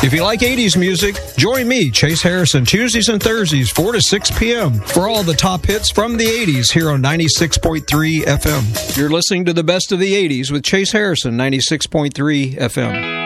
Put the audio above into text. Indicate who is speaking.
Speaker 1: If you like 80s music, join me, Chase Harrison, Tuesdays and Thursdays, 4 to 6 p.m. for all the top hits from the 80s here on 96.3 FM. You're listening to the best of the 80s with Chase Harrison, 96.3 FM.